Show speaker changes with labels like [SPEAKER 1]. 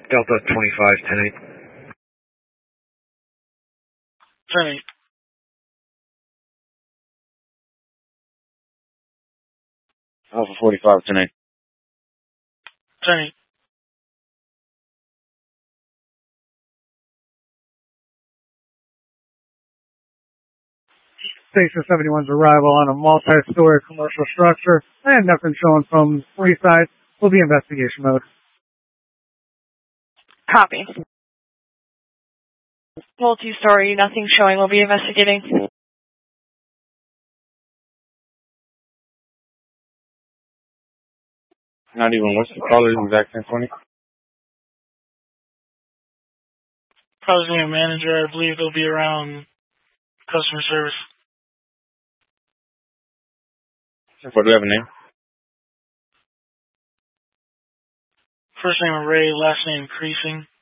[SPEAKER 1] Delta 25, 10-8.
[SPEAKER 2] 10-8.
[SPEAKER 3] Alpha 45, 10-8.
[SPEAKER 2] 10-8.
[SPEAKER 4] Station 71's arrival on a multi-story commercial structure and nothing showing from three sides will be investigation mode.
[SPEAKER 5] Copy. Multi-story, nothing showing, will be investigating.
[SPEAKER 3] Not even, what's the caller's exact 1020?
[SPEAKER 2] Probably a manager. I believe they'll be around customer service.
[SPEAKER 3] What do we have a name?
[SPEAKER 2] First name Ray, last name Creasing.